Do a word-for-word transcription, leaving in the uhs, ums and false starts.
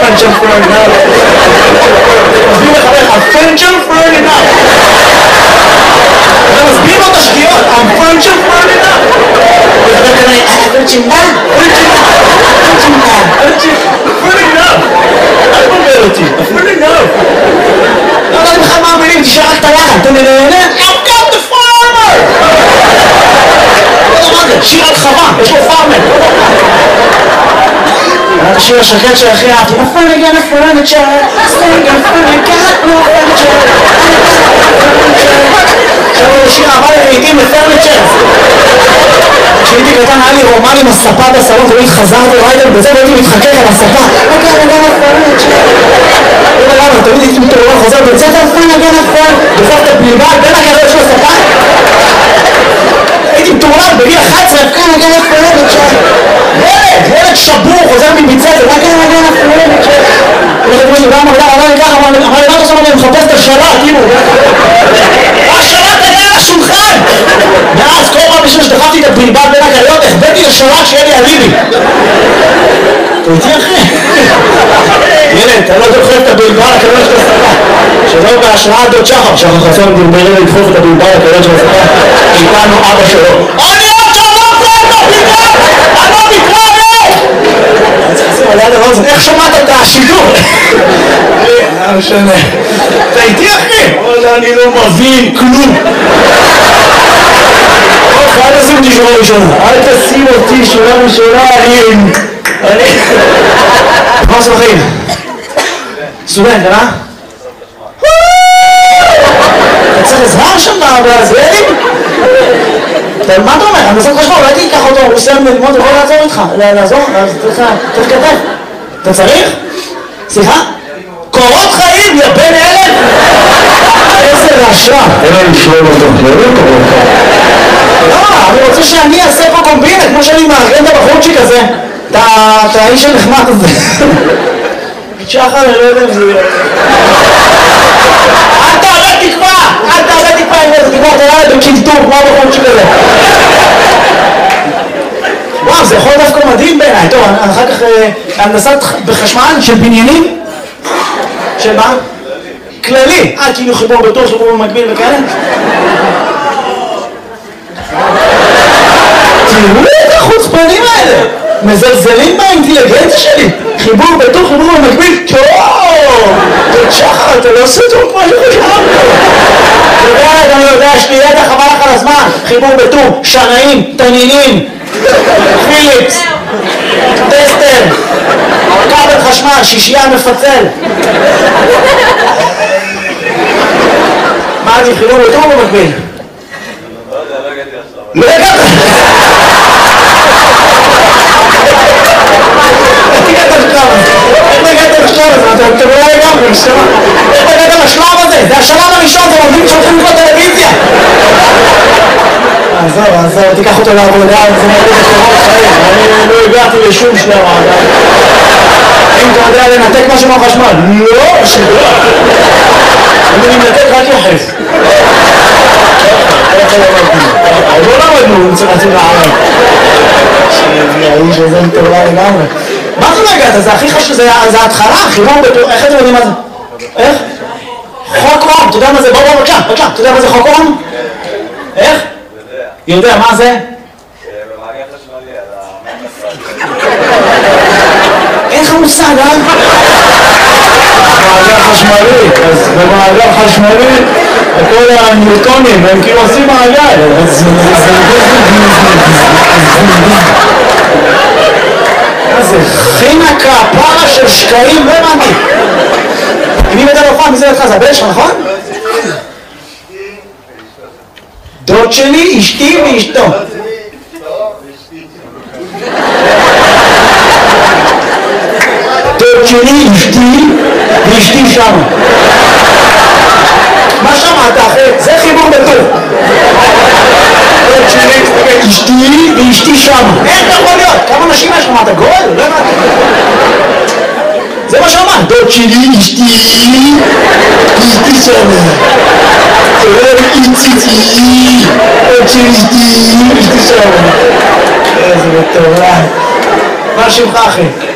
הפרנצ'ל פרן נאו. מסביר לחבר, הפרנצ'ל פרן נאו. אתה מסביר לו את השגיאות, הפרנצ'ל פרן נאו. וחבר כנראה, הפרנצ'ל נאו, הפרנצ'ל נאו, הפרנצ'ל נאו. אל תבלבל אותי, הפרנצ'ל נאו. לא, לא, לך מה המילים, תשאר רק את הלחן, אתה נהנה? I've got the farmer! לא מה זה, שיר על חווה, יש לו פארמר. היה את השיר השקט של הכי אהבתי, נפל הגן הפרנצ'ר, סטנג הפרנצ'ר, לא הפרנצ'ר. עכשיו הוא שיר אהבה לעיתים לפרנצ'ר. כשהייתי קטן היה לי רומן עם הספה בסלון, תמיד חזרתי ריידר בזה והייתי מתחכך על הספה. הגן הגן הפרנצ'ר. לא יודע למה, תמיד הייתי מתעורר חוזר בצאת הפרנצ'ר, הגן הפרנצ'ר, דופק את הבלבל בין הקריות של הספה. הייתי מתעורר בגיל אחת עשרה, הגן הגן הפרנצ'ר. ילד, ילד שבור, חוזר מביצה, זה רק הגן הגן הפרנצ'ר. ילד כמו שגם מגדר, אמר לי ככה, אמר לי, אמר לי, מה אתה שם אני מחפש את השלט, כאילו. השלט היה על השולחן! ואז כל פעם בשביל שדחפתי את הבלבל בין הקריות, החבאתי לשלט שיהיה לי אליבי. אתה איתי אחי? ילד, אתה לא דוחף את הבלבל לקריות של הספה. שלא בהשראה דוד שחר, שחר חסון דרבר לי לדחוף את הבלבל לקריות של הספה. איתנו אבא שלו. אני עוד שלום פה את הבלבל! אני לא מתראה! איך שמעת את השידור? לא משנה. אתה איתי אחי? אני לא מבין כלום. אל תשים אותי שורה ראשונה. אל תשים אותי שורה ראשונה. אני... מה עושה בחיים? סטודנט, אה? אתה צריך עזרה שם בעזרים? מה אתה אומר? אני עושה חשמל, אולי תיקח אותו, הוא סיים ללמוד, הוא יכול לעזור איתך. לעזור? אז צריך כתב. אתה צריך? סליחה? קורות חיים, יא בן אלף! איזה רשע! אין לנו שלום אותו, לא לא קורות חיים. לא, אני רוצה שאני אעשה פה קומבינה, כמו שאני מארגן את הבחורצ'יק הזה. את האיש הנחמד הזה. שחר, אני לא יודע אם זה יהיה. אל תעלה תקווה! אל תעלה תקווה עם איזה תקווה, תראה לי בקינטור, כמו הבחורצ'יק הזה. וואו, זה יכול דווקא מדהים בעיניי. טוב, אחר כך הנדסת בחשמל של בניינים. של מה? כללי. אה, כאילו חיבור בתור, חיבור במקביל וכאלה? תראו את החוצפנים האלה! מזלזלים באינטליגנציה שלי! חיבור בתור, חיבור במקביל, טוב! תוד שחר, אתה לא עושה טוב כמו שחשבתי! אתה יודע, אני יודע, יש לי ידע חבל לך על הזמן! חיבור בתור, שנאים, תנינים, פיליפס, טסטר, כבל חשמל, שישייה מפצל. מה אני חיבור בתור במקביל? לא הגעת! איך הגעת לשלב הזה? איך הגעת לשלב הזה? אתה לא לגמרי, נשמע. איך הגעת לשלב הזה? זה השלב הראשון, זה עובדים שהולכים לקרוא טלוויזיה. עזוב, עזוב, תיקח אותו לעבודה, זה מראה את קורות חיים. אני לא הגעתי לשום שלב. אם אתה יודע לנתק משהו מהחשמל? לא, שלא. אני מנתק רק יחס. לא למדנו, רצינו לערב. האיש הזה מטורלל לגמרי. מה זה לא הגעת? זה הכי חשוב, זה ההתחלה, חיבור בתור... איך אתם יודעים מה זה? איך? חוק אום, אתה יודע מה זה? בוא בוא בבקשה, בבקשה, אתה יודע מה זה חוק אום? איך? יודע, מה זה? במעגל חשמלי על המעגל. אין לך מושג, אה? במעגל חשמלי, אז במעגל חשמלי כל הניוטונים הם כאילו עושים מעגל. זה חינקה, פרה של שקעים, לא הבנתי. אם היא בדל אופן, מי זה לך? זה הבן שלך, נכון? דוד שלי, אשתי ואשתו. דוד שלי, אשתי ואשתי שם. מה שמעת אחי? זה חיבור בטוב. דוד שלי, אשתי ואשתי שם. איך אתה יכול להיות? כמה נשים יש לך? מה אתה גול? לא הבנתי. זה מה שאמרת. דוד שלי, אשתי ואשתי שם. תראה איציצי, עוד שלי, אשתי שם. איזה מטורף. מה שמך אחי?